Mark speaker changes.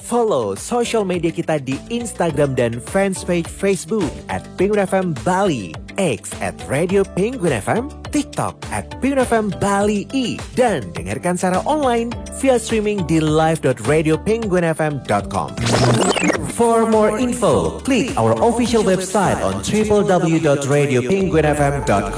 Speaker 1: Follow social media kita di Instagram dan fanspage Facebook @Penguin FM Bali, X @Radio Penguin FM, TikTok @Penguin FM Bali I, dan dengarkan secara online via streaming di live.radiopenguinfm.com. For more info, klik our official website on www.radiopenguinfm.com.